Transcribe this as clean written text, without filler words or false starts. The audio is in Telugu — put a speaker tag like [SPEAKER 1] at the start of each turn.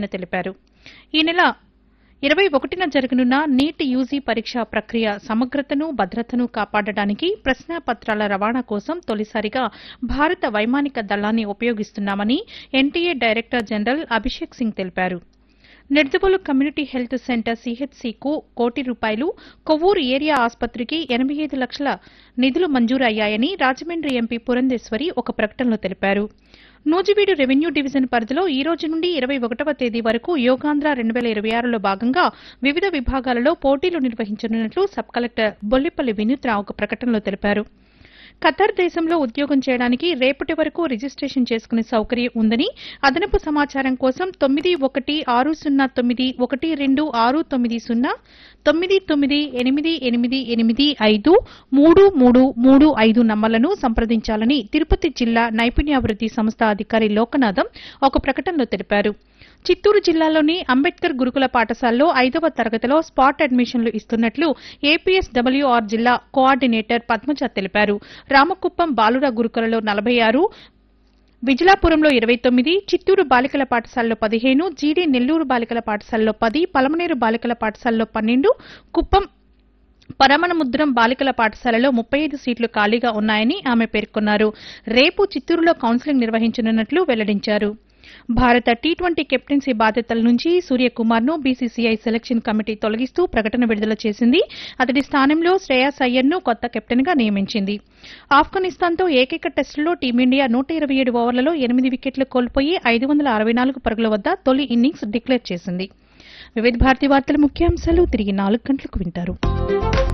[SPEAKER 1] ఆయన తెలిపారు. ఈ నెల 21న జరగనున్న నీట్ యూజీ పరీక్షా ప్రక్రియ సమగ్రతను, భద్రతను కాపాడడానికి ప్రశ్నాపత్రాల రవాణా కోసం తొలిసారిగా భారత వైమానిక దళాన్ని ఉపయోగిస్తున్నామని NTA director general Abhishek Singh తెలిపారు. నిడదవోలు కమ్యూనిటీ హెల్త్ సెంటర్ సీహెచ్సీకు ₹1 కోటి, కొవ్వూరు ఏరియా ఆసుపత్రికి 85 లక్షల నిధులు మంజూరు అయ్యాయని రాజమండ్రి ఎంపీ పురంధేశ్వరి ఒక ప్రకటనలో తెలిపారు. నూజివీడు రెవెన్యూ డివిజన్ పరిధిలో ఈ రోజు నుండి 21వ తేదీ వరకు యోగాంధ్ర 2026లో భాగంగా వివిధ విభాగాలలో పోటీలు నిర్వహించనున్నట్లు సబ్ కలెక్టర్ బొల్లిపల్లి వినూత్రావు ఒక ప్రకటనలో తెలిపారు. ఖతార్ దేశంలో ఉద్యోగం చేయడానికి రేపటి వరకు రిజిస్టేషన్ చేసుకునే సౌకర్యం ఉందని, అదనపు సమాచారం కోసం 9160912690 9988853335 నంబర్లను సంప్రదించాలని తిరుపతి జిల్లా నైపుణ్యాభివృద్ది సంస్థ అధికారి లోకనాథం ఒక ప్రకటనలో తెలిపారు. చిత్తూరు జిల్లాలోని అంబేద్కర్ గురుకుల పాఠశాలలో 5వ తరగతిలో స్పాట్ అడ్మిషన్లు ఇస్తున్నట్లు ఏపీఎస్డబ్ల్యూఆర్ జిల్లా కోఆర్డినేటర్ పద్మజ తెలిపారు. రామకుప్పం బాలుర గురుకులలో 46, విజలాపురంలో 29, చిత్తూరు బాలికల పాఠశాలలో 15, జీడీ నెల్లూరు బాలికల పాఠశాలలో 10, పలమనేరు బాలికల పాఠశాలలో 12, కుప్పం పరమనముద్రం బాలికల పాఠశాలలో 35 సీట్లు ఖాళీగా ఉన్నాయని ఆమె పేర్కొన్నారు. రేపు చిత్తూరులో కౌన్సిలింగ్ నిర్వహించనున్నట్లు వెల్లడించారు. భారత టీ20 కెప్టెన్సీ బాధ్యతల నుంచి సూర్యకుమార్ను బీసీసీఐ సెలక్షన్ కమిటీ తొలగిస్తూ ప్రకటన విడుదల చేసింది. అతడి స్థానంలో శ్రేయాస్ అయ్యర్ను కొత్త కెప్టెన్గా నియమించింది. ఆఫ్ఘనిస్తాన్తో ఏకైక టెస్టులో టీమిండియా 127 ఓవర్లలో 8 వికెట్లు కోల్పోయి 564 పరుగుల వద్ద తొలి ఇన్నింగ్స్ డిక్లేర్ చేసింది. వివిధ భారతి వార్తల ముఖ్యాంశాలు తిరిగి 4 గంటలకు వింటారు.